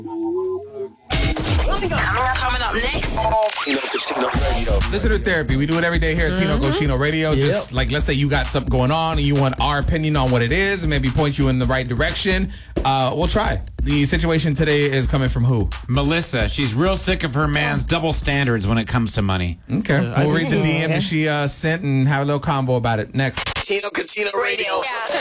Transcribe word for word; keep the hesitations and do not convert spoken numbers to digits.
Coming up next. Tino Cochino Radio. Listener therapy. We do it every day here at Tino Cochino Radio. Yep. Just like, let's say you got something going on and you want our opinion on what it is and maybe point you in the right direction. Uh, we'll try. The situation today is coming from who? Melissa. She's real sick of her man's double standards when it comes to money. Okay. I We'll do read the too. D M that she uh, sent and have a little combo about it. Next. Tino Cochino Radio.